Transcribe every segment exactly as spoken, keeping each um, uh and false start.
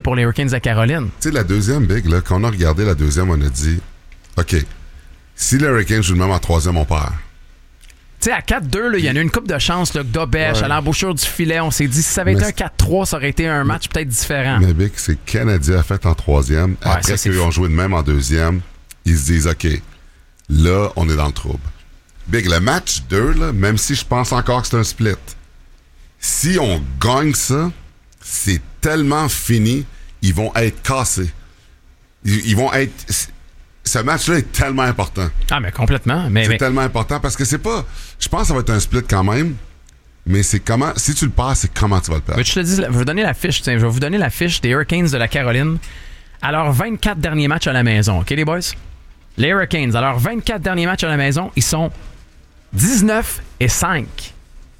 pour les Hurricanes de Caroline. Tu sais, la deuxième, Big, là, quand on a regardé la deuxième, on a dit, OK, si les Hurricanes jouent le même en troisième, on perd. Tu sais, à quatre deux, il y en a eu une coupe de chance, là, que Dobèche, ouais. à l'embouchure du filet, on s'est dit, si ça avait mais été un quatre trois, ça aurait été un match mais, peut-être différent. Mais Big, c'est que Canadien a fait en troisième. Ouais, après qu'ils ont joué de même en deuxième, ils se disent, OK, là, on est dans le trouble. Big, le match deux, là, même si je pense encore que c'est un split, si on gagne ça, c'est tellement fini, ils vont être cassés. Ils, ils vont être... Ce match-là est tellement important. Ah, mais complètement. Mais, c'est mais... tellement important parce que c'est pas... Je pense que ça va être un split quand même, mais c'est comment... Si tu le perds, c'est comment tu vas le perdre. Mais je te dis, je vais vous donner la fiche. Tiens, je vais vous donner la fiche des Hurricanes de la Caroline à leurs vingt-quatre derniers matchs à la maison. OK, les boys? Les Hurricanes, à leurs vingt-quatre derniers matchs à la maison, ils sont dix-neuf et cinq.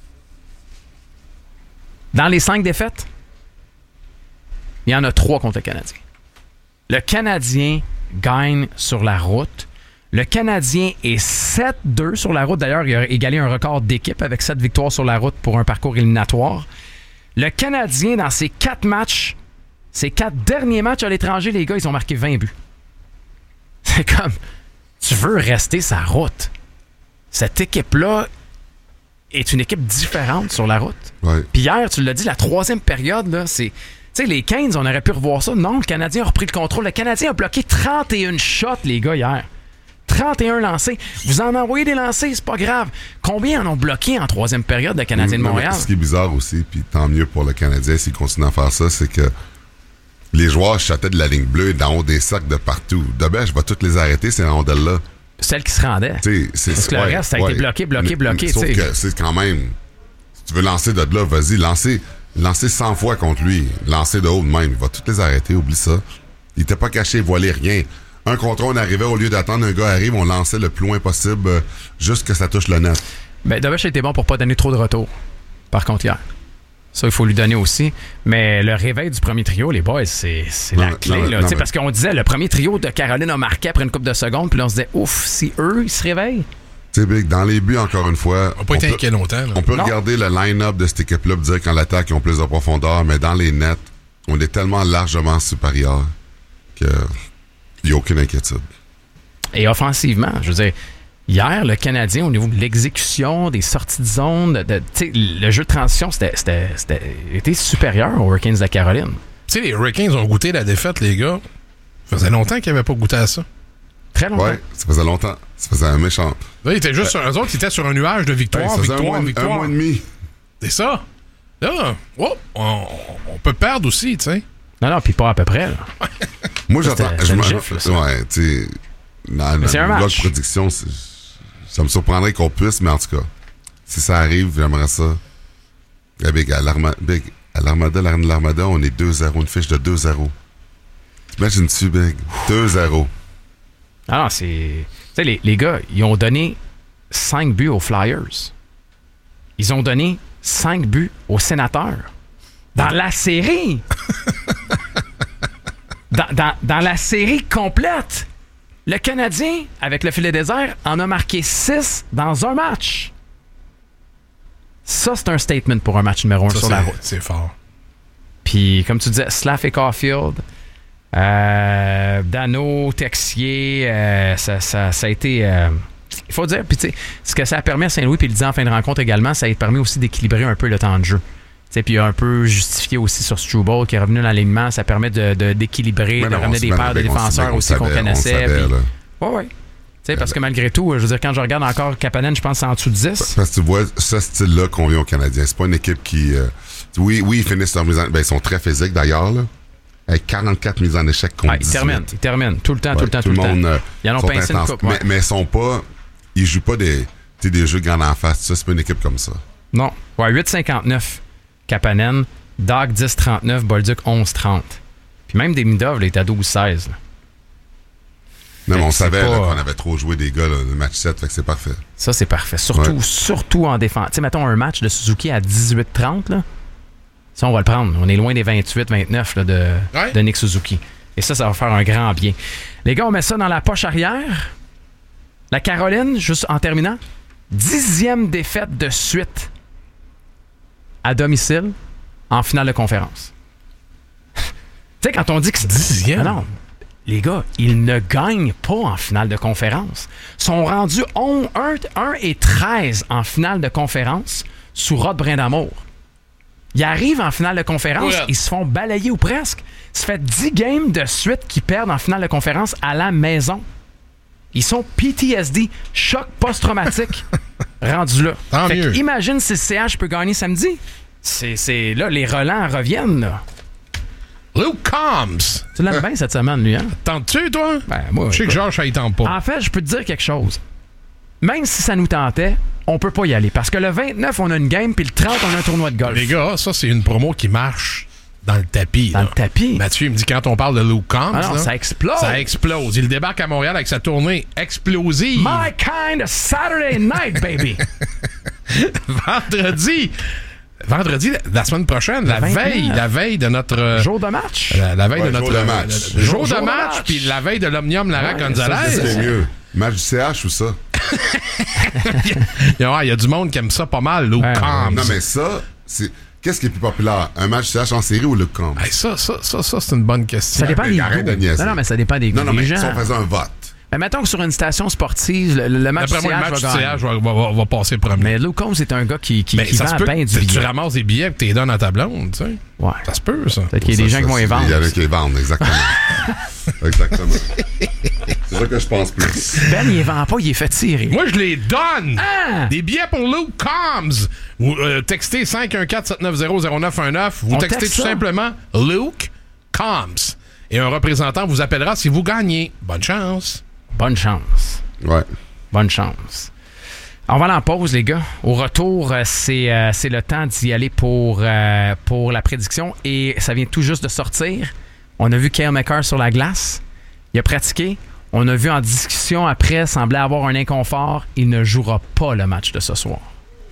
Dans les cinq défaites, il y en a trois contre le Canadien. Le Canadien gagne sur la route. Le Canadien est sept deux sur la route. D'ailleurs, il a égalé un record d'équipe avec sept victoires sur la route pour un parcours éliminatoire. Le Canadien, dans ses quatre matchs, ses quatre derniers matchs à l'étranger, les gars, ils ont marqué vingt buts. C'est comme, tu veux rester sa route. Cette équipe-là est une équipe différente sur la route. Ouais. Puis hier, tu l'as dit, la troisième période, là, c'est... Tu sais, les Canes, on aurait pu revoir ça. Non, le Canadien a repris le contrôle. Le Canadien a bloqué trente et un shots, les gars, hier. trente et un lancés. Vous en envoyez des lancés, c'est pas grave. Combien en ont bloqué en troisième période, le Canadien de Montréal? Ce qui est bizarre aussi, puis tant mieux pour le Canadien s'il continue à faire ça, c'est que les joueurs chataient de la ligne bleue d'en haut des sacs de partout. Dobèche va toutes les arrêter, ces rondelles-là. Celle qui se rendait. T'sais, c'est, Parce que le ouais, reste, ça a ouais. été bloqué, bloqué, bloqué. Sauf t'sais. que c'est quand même... Si tu veux lancer de là, vas-y, lancer... Lancer cent fois contre lui, lancer de haut de même, il va toutes les arrêter, oublie ça. Il était pas caché, il voilait rien. Un contre un, on arrivait, au lieu d'attendre un gars arrive, on lançait le plus loin possible, euh, juste que ça touche le net. Ben, Dobèche a été bon pour pas donner trop de retour, par contre, hier. Ça, il faut lui donner aussi. Mais le réveil du premier trio, les boys, c'est, c'est non, la clé. Non, là, non, parce qu'on disait, le premier trio de Caroline a marqué après une couple de secondes, puis là, on se disait, ouf, si eux, ils se réveillent. Tu sais, Big, dans les buts, encore une fois... On n'a pas été inquiet longtemps. Là. On peut non. regarder le line-up de cette équipe-là et dire qu'en l'attaque, ils ont plus de profondeur, mais dans les nets, on est tellement largement supérieur qu'il n'y a aucune inquiétude. Et offensivement, je veux dire, hier, le Canadien, au niveau de l'exécution, des sorties de zone, de, de, le jeu de transition, c'était, c'était, c'était était supérieur aux Hurricanes de Caroline. Tu sais, les Hurricanes ont goûté la défaite, les gars. Ça faisait longtemps qu'ils n'avaient pas goûté à ça. Très longtemps. Ouais, ça faisait longtemps. Ça faisait un méchant. Là, ils étaient juste sur eux autres, ils étaient sur un nuage de victoire, ouais, victoire, un mois, victoire. Un mois et demi. C'est ça. Là, oh, on, on peut perdre aussi, tu sais. Non, non, puis pas à peu près. Là. Moi, j'attends. C'était, c'était gifle, ouais, tu sais. Dans le blog de prédiction, c'est, ça me surprendrait qu'on puisse, mais en tout cas, si ça arrive, j'aimerais ça. Yeah, big, à, l'Arma, big, à l'Armada, l'Armada, on est deux zéro, une fiche de deux zéro. T'imagines-tu, Big? deux zéro. Ah non, c'est... Tu sais, les, les gars, ils ont donné cinq buts aux Flyers. Ils ont donné cinq buts aux Sénateurs. Dans la série! dans, dans, dans la série complète! Le Canadien, avec le filet désert, en a marqué six dans un match. Ça, c'est un statement pour un match numéro un sur c'est, la route. C'est fort. Puis, comme tu disais, Slav et Caulfield... Euh, Dano, Texier, euh, ça, ça, ça a été... Euh, il faut dire, puis tu sais, ce que ça a permis à Saint-Louis, puis il le dit en fin de rencontre également, ça a permis aussi d'équilibrer un peu le temps de jeu. Puis il a un peu justifié aussi sur Struble qui est revenu dans l'alignement, ça permet de, de, d'équilibrer, mais de non, ramener des paires de défenseurs aussi qu'on connaissait. Savait, puis, ouais, ouais. T'sais, parce que malgré tout, je veux dire, quand je regarde encore Kapanen, je pense que c'est en dessous de dix. Parce que tu vois, ce style-là convient aux Canadiens. C'est pas une équipe qui... Euh, oui, oui, ils finissent leur mise en... Ben, ils sont très physiques d'ailleurs, là. Avec quarante-quatre mises en échec contre ah, ils terminent, ils terminent. Tout le temps, ouais, tout le temps, tout, tout le monde, temps. Euh, ils en ont pincé une coupe. Ouais. Mais, mais ils sont pas... Ils jouent pas des, des jeux grands en face. Ça, c'est pas une équipe comme ça. Non. Ouais, huit cinquante-neuf Kapanen, Dog dix trente-neuf, Bolduc onze trente. Puis même des Midov, il était à douze seize. Là. Non, mais on savait pas... là, qu'on avait trop joué des gars là, le match sept, fait que c'est parfait. Ça, c'est parfait. Surtout, ouais. surtout en défense. Tu sais, mettons un match de Suzuki à dix-huit trente, là. Ça, on va le prendre. On est loin des vingt-huit vingt-neuf là, de, ouais. de Nick Suzuki. Et ça, ça va faire un grand bien. Les gars, on met ça dans la poche arrière. La Caroline, juste en terminant, dixième défaite de suite à domicile en finale de conférence. sais, quand on dit que c'est... Dixième? Ah non, les gars, ils ne gagnent pas en finale de conférence. Ils sont rendus un et treize en finale de conférence sous Rod Brindamour. Ils arrivent en finale de conférence, ouais. ils se font balayer ou presque. Ça fait dix games de suite qu'ils perdent en finale de conférence à la maison. Ils sont P T S D, choc post-traumatique, rendus là. Tant Fait mieux. imagine si le C H peut gagner samedi. C'est, c'est là, les relents reviennent. Là. Luke Combs. Tu l'aimes bien cette semaine, lui, hein? Tentes-tu, toi? Ben, moi, je sais que Georges, ça y tente pas. En fait, je peux te dire quelque chose. Même si ça nous tentait, on peut pas y aller. Parce que le vingt-neuf, on a une game, puis le trente, on a un tournoi de golf. Les gars, ça, c'est une promo qui marche dans le tapis. Dans là. le tapis? Mathieu, il me dit quand on parle de Luke Combs, Ah non, là, ça explose. ça explose. Il débarque à Montréal avec sa tournée explosive. My kind of Saturday night, baby! Vendredi. Vendredi, la semaine prochaine, la vingt-neuf. veille, la veille de notre... Jour de match? La, la veille Ouais, de notre... jour de match. le- le Jour- jour, jour de de match, match. puis la veille de l'Omnium Lara Ouais, Gonzalez. ça, C'est mieux. Match du C H ou ça? Il y a, il y a du monde qui aime ça pas mal, Luke Ouais, Combs. Non, mais ça, c'est... Qu'est-ce qui est plus populaire? Un match C H en série ou Luke Combs? Hey, ça, ça, ça, ça, c'est une bonne question. Ça dépend mais des arrête goûts. de niaiser. Non, non, mais ça dépend des goûts Non, non, des mais gens. si on faisait un vote. Mais mettons que sur une station sportive, le, le match D'après du moi, C H le match va du C gagner. H va, va, va, va passer premier. Mais Luke Combs est un gars qui, qui, Ben, qui ça vend se peut bien du que tu billet. ramasses des billets et que tu les donnes à ta blonde, tu sais. Ouais. Ça se peut, ça. Peut-être qu'il y a des Ça, gens qui ça, vont les c'est- vendre. Il y en a qui les vendent, exactement. Exactement. C'est ça que je pense plus. Ben, il les vend pas, il est fait tirer. Moi, je les donne! Ah! Des billets pour Luke Combs! Vous euh, textez cinq un quatre sept neuf zéro zéro neuf un neuf. Vous On textez texte tout ça. simplement Luke Combs. Et un représentant vous appellera si vous gagnez. Bonne chance! Bonne chance. Ouais. Bonne chance. On va aller en pause, les gars. Au retour, euh, c'est, euh, c'est le temps d'y aller pour, euh, pour la prédiction. Et ça vient tout juste de sortir. On a vu Cale Makar sur la glace. Il a pratiqué. On a vu en discussion après, semblait avoir un inconfort. Il ne jouera pas le match de ce soir.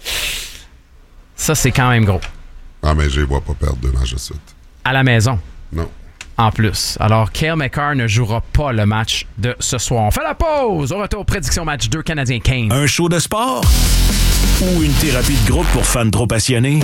Ça, c'est quand même gros. Ah, mais je les vois pas perdre deux matchs de suite. À la maison, Non. en plus. Alors, Cale Makar ne jouera pas le match de ce soir. On fait la pause. Au retour, prédiction match deux, Canadien-Kane. Un show de sport ou une thérapie de groupe pour fans trop passionnés?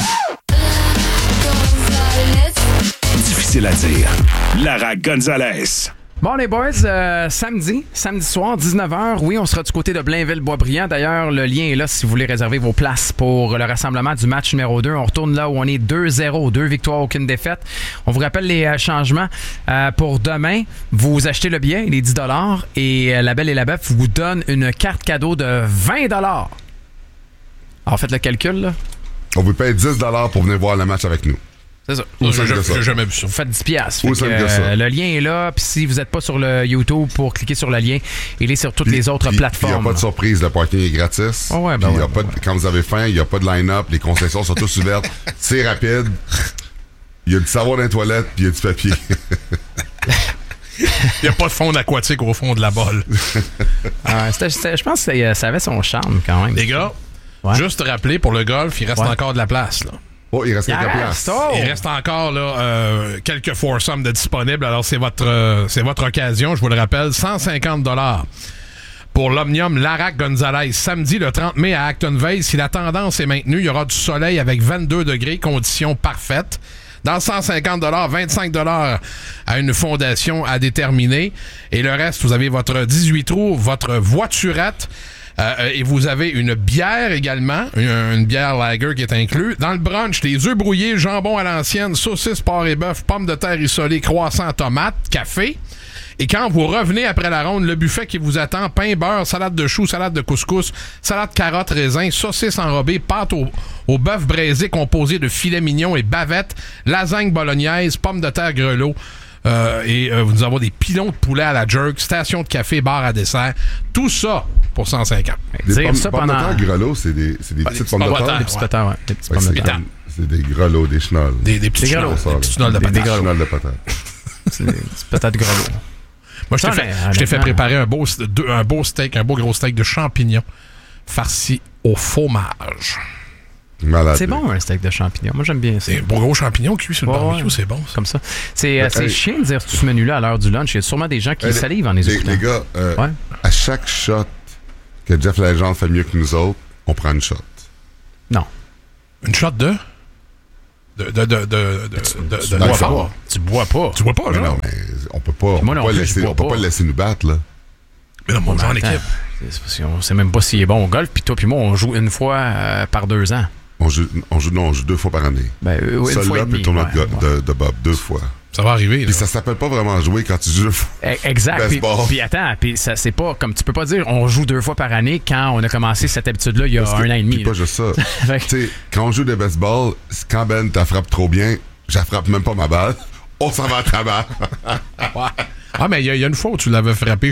Difficile à dire. Lara Gonzalez. Bon, les boys, euh, samedi, samedi soir, dix-neuf heures, oui, on sera du côté de Blainville-Boisbriand. D'ailleurs, le lien est là si vous voulez réserver vos places pour le rassemblement du match numéro deux. On retourne là où on est deux zéro, deux victoires, aucune défaite. On vous rappelle les euh, changements. Euh, pour demain, vous achetez le billet, il est dix dollars, et euh, La Belle et la Bœuf vous donne une carte cadeau de vingt dollars. Alors, faites le calcul, là. On vous paye dix dollars pour venir voir le match avec nous. C'est ça. Ou J'ai simple que ça. j'ai jamais vu ça. Vous faites dix piastres. Aussi Fait que, simple que ça. euh, le lien est là. Puis si vous n'êtes pas sur le YouTube, pour cliquer sur le lien, il est sur toutes les autres Puis- plateformes. Il n'y a pas de surprise, le parking est gratis. Oh ouais, ben Puis y a ouais, pas ben de- Quand vous avez faim, il n'y a pas de line-up, les concessions sont toutes ouvertes. C'est rapide. Il y a du savon dans les toilettes, puis il y a du papier. Il n'y a pas de fond aquatique au fond de la bolle. Ah, c'était- c'était- je pense que c'était- ça avait son charme quand même. Les gars, Ouais. juste te rappeler, pour le golf, il reste Ouais. encore de la place, là. Oh, il reste Il quelques reste, places. oh! Il reste encore là, euh, quelques foursomes de disponibles. Alors, c'est votre, euh, c'est votre occasion. Je vous le rappelle, cent cinquante dollars pour l'Omnium Lara Gonzalez. Samedi, le trente mai à Acton Vale. Si la tendance est maintenue, il y aura du soleil avec vingt-deux degrés, conditions parfaites. Dans cent cinquante dollars, vingt-cinq dollars à une fondation à déterminer. Et le reste, vous avez votre dix-huit trous, votre voiturette. Euh, et vous avez une bière également, une, une bière lager qui est inclus. Dans le brunch, les œufs brouillés, jambon à l'ancienne, saucisses, porc et bœuf, pommes de terre isolées, croissants, tomates, café. Et quand vous revenez après la ronde, le buffet qui vous attend, pain, beurre, salade de choux, salade de couscous, salade carottes, raisins, saucisses enrobées, pâte au, au bœuf braisé composé de filets mignons et bavettes, lasagne bolognaise, pommes de terre grelots. Euh, et euh, nous avons des pilons de poulet à la jerk, station de café, bar à dessert. Tout ça pour cent cinquante. Des Dire pommes, ça pommes pendant... de terre grelots, c'est des, c'est des Ah, petites des pommes de petites pommes de terre. Des petits Ouais. potins, ouais. Des petits Fait que pommes de c'est, terre. comme- c'est des grelots, des chenolles. Des, des petits Des chenolles, grelots. des petits chenolles de Des- des patates. grelots. Chenolles de patates. C'est des petits patates grelots. Moi, je t'ai Ça, fait, mais, je t'ai fait honnêtement- préparer un beau, deux- un beau steak, un beau gros steak de champignons farci au fromage. Malade. C'est bon, un steak de champignons. Moi, j'aime bien ça. Des beaux gros champignons cuits sur le Ouais, barbecue, ouais. c'est bon, ça. Comme ça. C'est, euh, Ouais, c'est hey. chiant de dire tout ce menu-là à l'heure du lunch. Il y a sûrement des gens qui Hey, les- salivent en les les, écoutant. les gars, euh, Ouais. à chaque shot que Jeff Legendre fait mieux que nous autres, on prend une shot. Non. Une shot de? De, de, de, de, de, tu, de, tu de bois l'effort. pas. Tu bois pas. Tu bois pas, mais là? non, mais on peut pas, on moi peut non pas, plus, laisser, je bois on peut pas. pas le laisser nous battre, là. Mais non, mais on joue en équipe. C'est parce qu'on sait même pas s'il est bon au golf. Puis toi puis moi, on joue une fois euh, par deux ans. On joue, on joue, non, on joue deux fois par année. Ben, euh, une Seul fois là, et puis demi. le tournoi Ouais, de, ouais. de, de Bob, deux fois. Ça va arriver, là. Puis ça s'appelle pas vraiment jouer quand tu joues deux fois. Exact. Puis, Baseball. puis attends, puis ça, c'est pas comme tu peux pas dire on joue deux fois par année quand on a commencé cette habitude-là il y a Parce un que- an et demi. puis pas là. juste ça. Fait que- Tu sais, quand on joue de baseball, c'est quand Ben t'as frappé trop bien, j'attrape même pas ma balle, on s'en va à ta balle. Ah, mais il y, a- il y a une fois où tu l'avais frappé